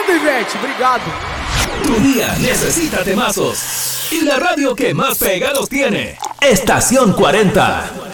Obrigado, Ivete, obrigado. Tu día necesita temazos. Y la radio que más pegados tiene. Estación 40.